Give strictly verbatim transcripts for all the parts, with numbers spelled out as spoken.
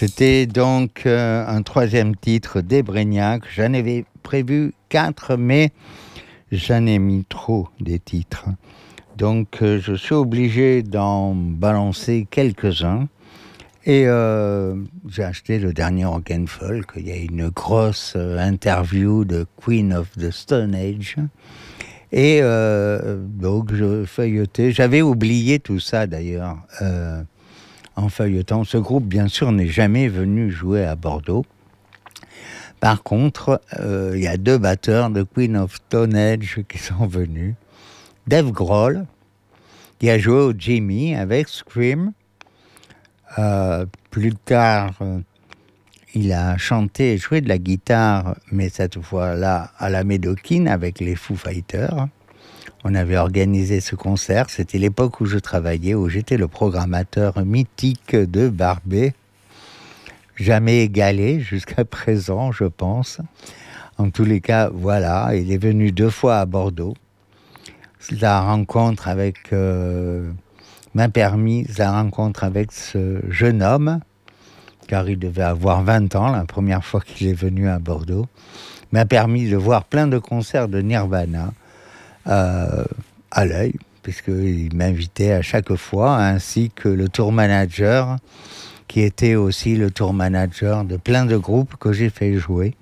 C'était donc euh, un troisième titre d'Ebreniak. J'en avais prévu quatre, mais j'en ai mis trop des titres. Donc euh, je suis obligé d'en balancer quelques-uns. Et euh, j'ai acheté le dernier Rock and Folk. Il y a une grosse euh, interview de Queen of the Stone Age. Et euh, donc je feuilletais. J'avais oublié tout ça d'ailleurs euh, en feuilletant. Ce groupe, bien sûr, n'est jamais venu jouer à Bordeaux. Par contre, euh, il y a deux batteurs de Queen of Stone Age qui sont venus. Dave Grohl, qui a joué au Jimmy avec Scream. Euh, plus tard, euh, il a chanté et joué de la guitare, mais cette fois-là à la Médoquine avec les Foo Fighters. On avait organisé ce concert, c'était l'époque où je travaillais, où j'étais le programmateur mythique de Barbet. Jamais égalé jusqu'à présent, je pense. En tous les cas, voilà, il est venu deux fois à Bordeaux. La rencontre avec... Euh, m'a permis la rencontre avec ce jeune homme, car il devait avoir vingt ans la première fois qu'il est venu à Bordeaux, m'a permis de voir plein de concerts de Nirvana euh, à l'œil, puisqu'il m'invitait à chaque fois, ainsi que le tour manager, qui était aussi le tour manager de plein de groupes que j'ai fait jouer.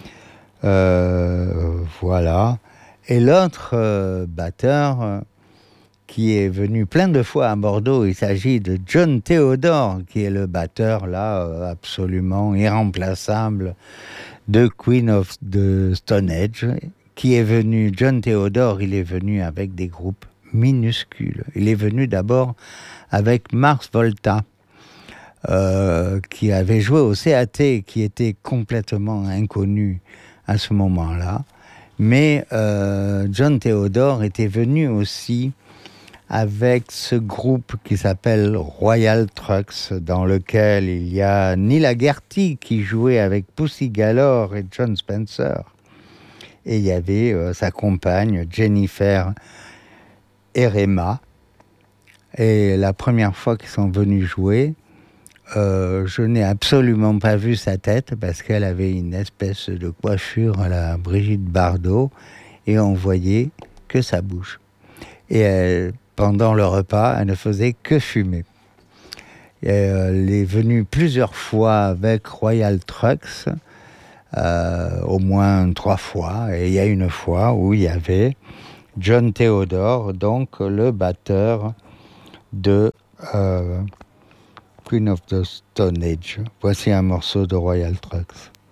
Euh, voilà. Et l'autre euh, batteur... Euh, qui est venu plein de fois à Bordeaux. Il s'agit de John Theodore, qui est le batteur là absolument irremplaçable de Queen of the Stone Age, qui est venu, John Theodore, il est venu avec des groupes minuscules. Il est venu d'abord avec Mars Volta, euh, qui avait joué au C A T, qui était complètement inconnu à ce moment-là. Mais euh, John Theodore était venu aussi avec ce groupe qui s'appelle Royal Trucks, dans lequel il y a Neil Lagerty qui jouait avec Pussy Galore et John Spencer. Et il y avait euh, sa compagne Jennifer Erema. Et la première fois qu'ils sont venus jouer, euh, je n'ai absolument pas vu sa tête parce qu'elle avait une espèce de coiffure à la Brigitte Bardot et on voyait que sa bouche. Et elle, pendant le repas, elle ne faisait que fumer. Et elle est venue plusieurs fois avec Royal Trucks, euh, au moins trois fois. Et il y a une fois où il y avait John Theodore, donc le batteur de euh, Queen of the Stone Age. Voici un morceau de Royal Trucks.